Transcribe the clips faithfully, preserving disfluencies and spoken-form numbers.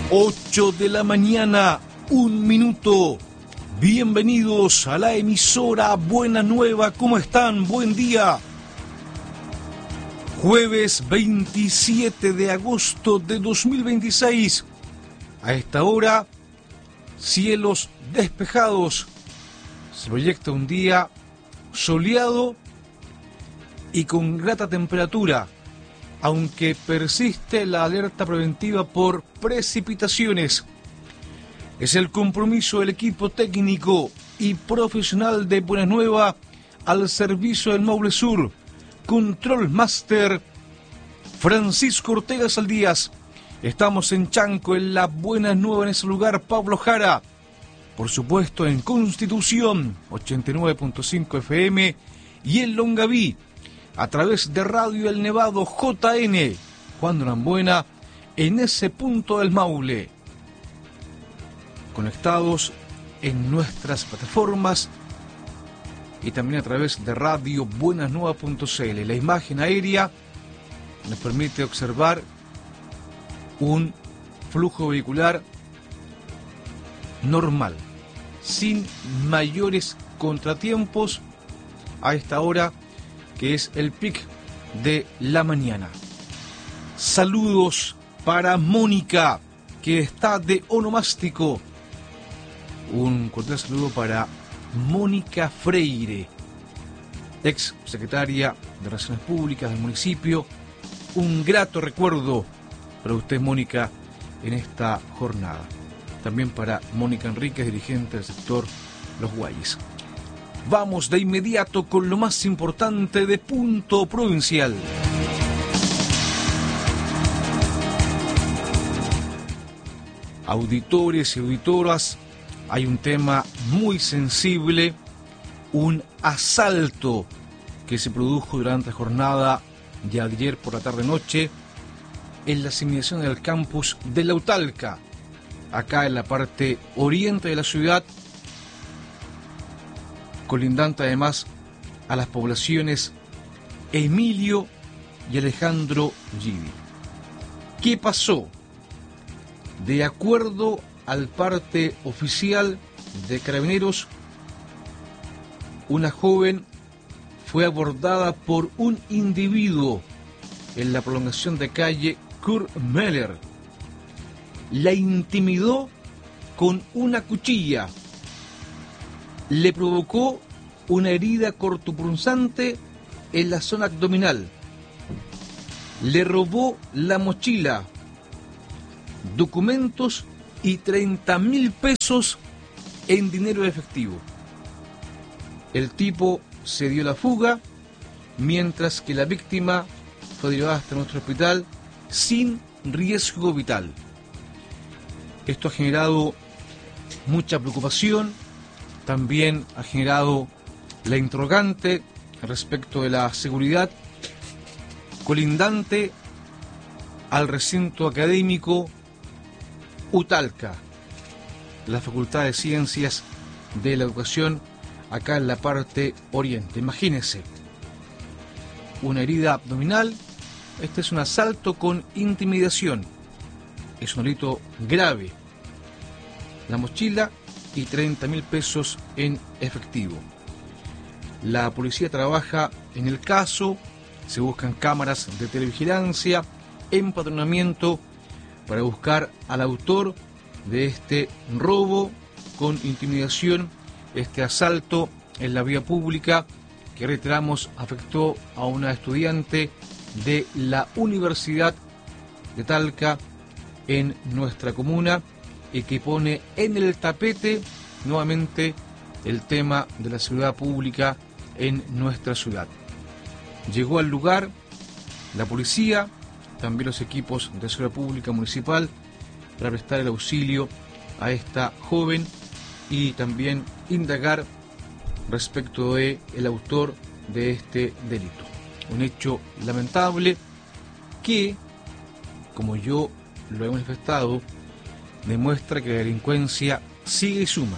ocho de la mañana, un minuto. Bienvenidos a la emisora Buena Nueva. ¿Cómo están? Buen día. Jueves veintisiete de agosto de dos mil veintiséis. A esta hora, cielos despejados. Se proyecta un día soleado y con grata temperatura, aunque persiste la alerta preventiva por precipitaciones. Es el compromiso del equipo técnico y profesional de Buena Nueva al servicio del Maule Sur. Control Master Francisco Ortega Saldías. Estamos en Chanco, en la Buena Nueva, en ese lugar, Pablo Jara. Por supuesto, en Constitución, ochenta y nueve punto cinco F M, y en Longaví, a través de Radio El Nevado J N, Juan Norambuena, en ese punto del Maule. Conectados en nuestras plataformas y también a través de radio buenasnueva punto c l. La imagen aérea nos permite observar un flujo vehicular normal, sin mayores contratiempos a esta hora, que es el pic de la mañana. Saludos para Mónica, que está de onomástico. Un cordial saludo para Mónica Freire, ex secretaria de Relaciones Públicas del municipio. Un grato recuerdo para usted, Mónica, en esta jornada. También para Mónica Enríquez, dirigente del sector Los Guayes. Vamos de inmediato con lo más importante de Punto Provincial. Auditores y auditoras, hay un tema muy sensible, un asalto que se produjo durante la jornada de ayer por la tarde-noche en las inmediaciones del campus de La Utalca, acá en la parte oriente de la ciudad, colindante además a las poblaciones Emilio y Alejandro Gidi. ¿Qué pasó? De acuerdo al parte oficial de Carabineros, una joven fue abordada por un individuo en la prolongación de calle Kurt Meller. La intimidó con una cuchilla, le provocó una herida cortopunzante en la zona abdominal, le robó la mochila, documentos y treinta mil pesos en dinero efectivo. El tipo se dio la fuga, mientras que la víctima fue derivada hasta nuestro hospital sin riesgo vital. Esto ha generado mucha preocupación. También ha generado la interrogante respecto de la seguridad colindante al recinto académico Utalca, la Facultad de Ciencias de la Educación, acá en la parte oriente. Imagínense, una herida abdominal. Este es un asalto con intimidación. Es un delito grave. La mochila y treinta mil pesos en efectivo. La policía trabaja en el caso, se buscan cámaras de televigilancia, empadronamiento para buscar al autor de este robo con intimidación, este asalto en la vía pública que, reiteramos, afectó a una estudiante de la Universidad de Talca en nuestra comuna, y que pone en el tapete nuevamente el tema de la seguridad pública en nuestra ciudad. Llegó al lugar la policía, también los equipos de seguridad pública municipal, para prestar el auxilio a esta joven y también indagar respecto de el autor de este delito. Un hecho lamentable que, como yo lo he manifestado, demuestra que la delincuencia sigue y suma.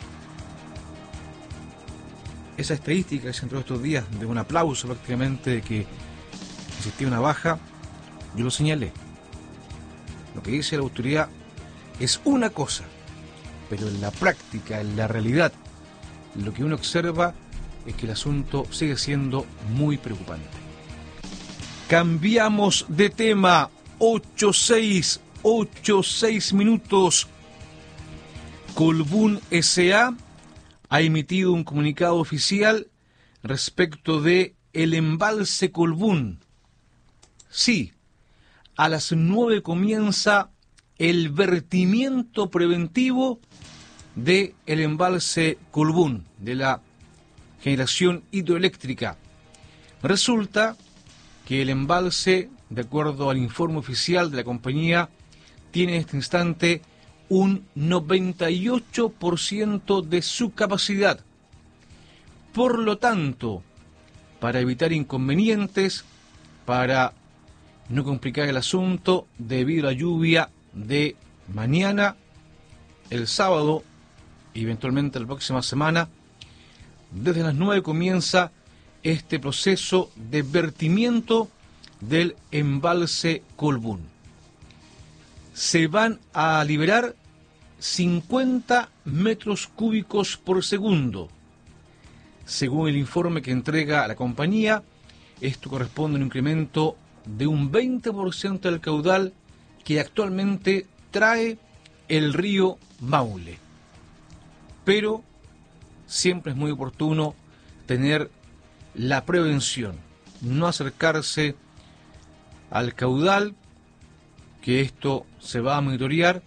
Esa estadística que se entró estos días de un aplauso prácticamente de que existía una baja, yo lo señalé. Lo que dice la autoridad es una cosa, pero en la práctica, en la realidad, lo que uno observa es que el asunto sigue siendo muy preocupante. Cambiamos de tema. ocho seis, ocho seis minutos. Colbún S A ha emitido un comunicado oficial respecto de el embalse Colbún. Sí, a las nueve comienza el vertimiento preventivo de el embalse Colbún, de la generación hidroeléctrica. Resulta que el embalse, de acuerdo al informe oficial de la compañía, tiene en este instante un noventa y ocho por ciento de su capacidad. Por lo tanto, para evitar inconvenientes, para no complicar el asunto, debido a la lluvia de mañana, el sábado y eventualmente la próxima semana, desde las nueve comienza este proceso de vertimiento del embalse Colbún. Se van a liberar cincuenta metros cúbicos por segundo. Según el informe que entrega la compañía, esto corresponde a un incremento de un veinte por ciento del caudal que actualmente trae el río Maule. Pero siempre es muy oportuno tener la prevención, no acercarse al caudal, que esto se va a monitorear.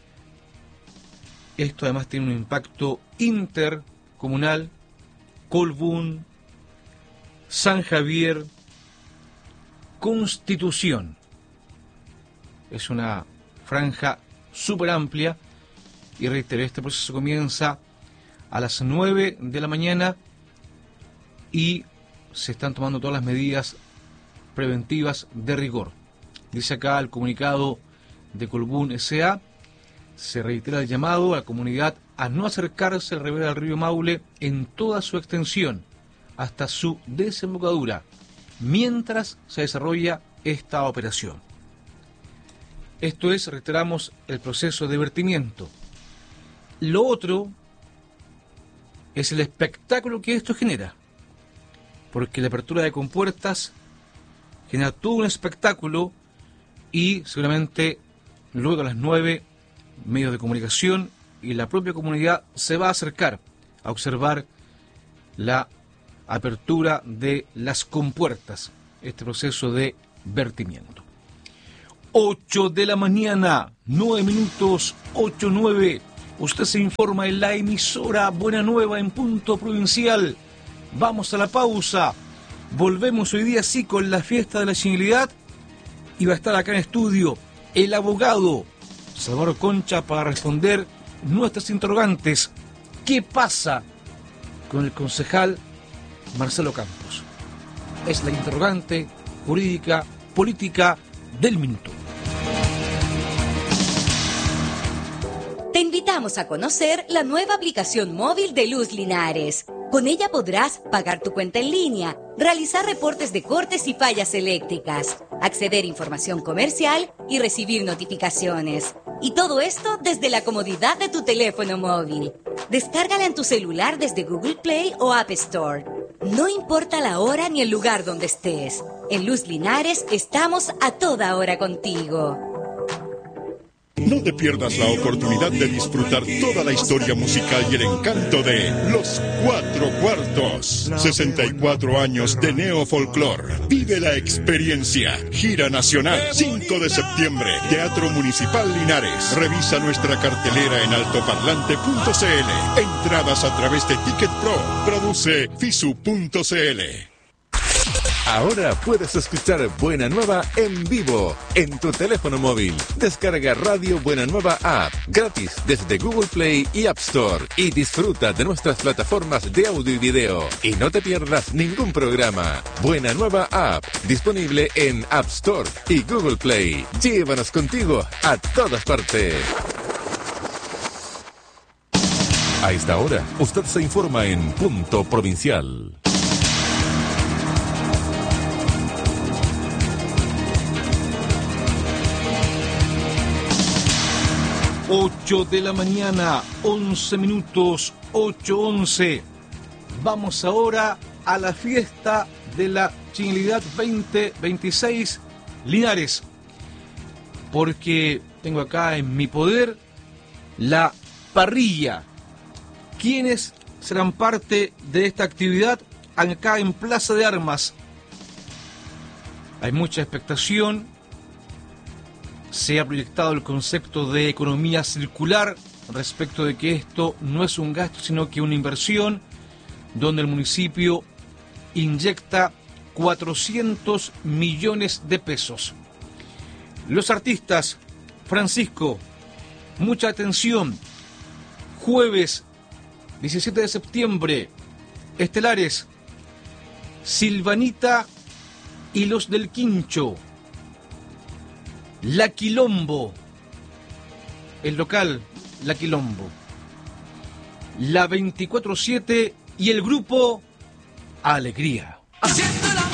Esto además tiene un impacto intercomunal. Colbún, San Javier, Constitución. Es una franja súper amplia y reitero, este proceso comienza a las nueve de la mañana y se están tomando todas las medidas preventivas de rigor. Dice acá el comunicado de Colbún S A, se reitera el llamado a la comunidad a no acercarse al ribera del río Maule en toda su extensión hasta su desembocadura, mientras se desarrolla esta operación. Esto es, reiteramos, el proceso de vertimiento. Lo otro es el espectáculo que esto genera, porque la apertura de compuertas genera todo un espectáculo y seguramente luego a las nueve medios de comunicación y la propia comunidad se va a acercar a observar la apertura de las compuertas, este proceso de vertimiento. ocho de la mañana, nueve minutos, ocho nueve. Usted se informa en la emisora Buena Nueva en punto provincial. Vamos a la pausa. Volvemos hoy día sí con la fiesta de la señalidad y va a estar acá en estudio el abogado Salvador Concha para responder nuestras interrogantes. ¿Qué pasa con el concejal Marcelo Campos? Es la interrogante jurídica, política del minuto. Te invitamos a conocer la nueva aplicación móvil de Luz Linares. Con ella podrás pagar tu cuenta en línea, realizar reportes de cortes y fallas eléctricas, acceder a información comercial y recibir notificaciones. Y todo esto desde la comodidad de tu teléfono móvil. Descárgala en tu celular desde Google Play o App Store. No importa la hora ni el lugar donde estés. En Luz Linares estamos a toda hora contigo. No te pierdas la oportunidad de disfrutar toda la historia musical y el encanto de Los Cuatro Cuartos. sesenta y cuatro años de neofolclor. Vive la experiencia. Gira nacional, cinco de septiembre. Teatro Municipal Linares. Revisa nuestra cartelera en altoparlante punto c l. Entradas a través de Ticket Pro. Produce fisu punto c l. Ahora puedes escuchar Buena Nueva en vivo en tu teléfono móvil. Descarga Radio Buena Nueva App gratis desde Google Play y App Store y disfruta de nuestras plataformas de audio y video. Y no te pierdas ningún programa. Buena Nueva App, disponible en App Store y Google Play. Llévanos contigo a todas partes. A esta hora, usted se informa en Punto Provincial. ocho de la mañana, once minutos, ocho once. Vamos ahora a la fiesta de la Chinilidad veinte veintiséis Linares, porque tengo acá en mi poder la parrilla. ¿Quiénes serán parte de esta actividad acá en Plaza de Armas? Hay mucha expectación. Se ha proyectado el concepto de economía circular respecto de que esto no es un gasto, sino que una inversión, donde el municipio inyecta cuatrocientos millones de pesos. Los artistas, Francisco, mucha atención, jueves diecisiete de septiembre, estelares, Silvanita y los del Quincho, La Quilombo, el local La Quilombo, La veinticuatro siete y el grupo Alegría. Haciendo la